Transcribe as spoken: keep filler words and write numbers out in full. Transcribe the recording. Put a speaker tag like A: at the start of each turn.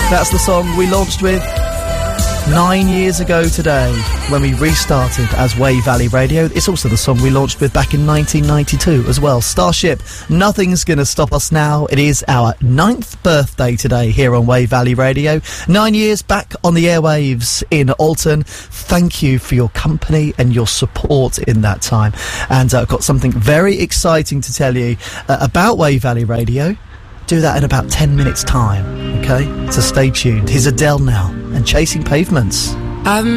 A: That's the song we launched with nine years ago today when we restarted as Wave Valley Radio. It's also the song we launched with back in nineteen ninety-two as well. Starship, Nothing's Gonna Stop Us Now. It is our ninth birthday today here on Wave Valley Radio. Nine years back on the airwaves in Alton. Thank you for your company and your support in that time. And uh, I've got something very exciting to tell you uh, about Wave Valley Radio. Do that in about ten minutes time, okay? So stay tuned. Here's Adele now and Chasing Pavements.
B: I've